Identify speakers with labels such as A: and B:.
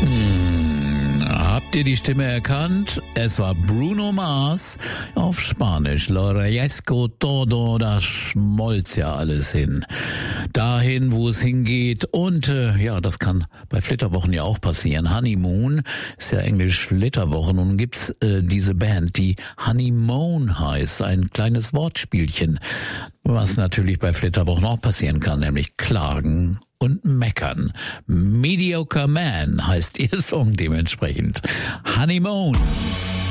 A: Habt ihr die Stimme erkannt? Es war Bruno Mars auf Spanisch. Lo reesco todo, da schmolz ja alles hin. Dahin, wo es hingeht. Und ja, das kann bei Flitterwochen ja auch passieren. Honeymoon ist ja Englisch Flitterwochen. Und nun gibt's diese Band, die Honeymoon heißt. Ein kleines Wortspielchen, was natürlich bei Flitterwochen auch passieren kann, nämlich klagen und meckern. Mediocre Man heißt ihr Song dementsprechend. Honeymoon.